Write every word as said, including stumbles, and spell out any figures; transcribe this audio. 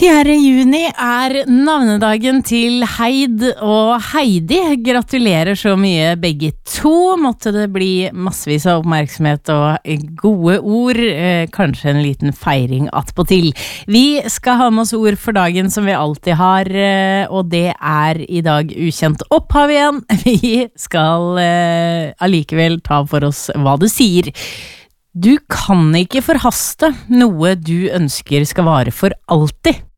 fjerde juni er navnedagen til Heid og Heidi. Gratulerer så mye begge to. Måtte det bli massvis av oppmerksomhet og gode ord. Eh, kanskje en liten feiring attpåtil. Vi skal ha med oss ord for dagen som vi alltid har, eh, og det er i dag ukjent opphav igjen. Vi skal eh, allikevel ta for oss hva det sier. Du kan ikke forhaste noe du ønsker skal vare for alltid.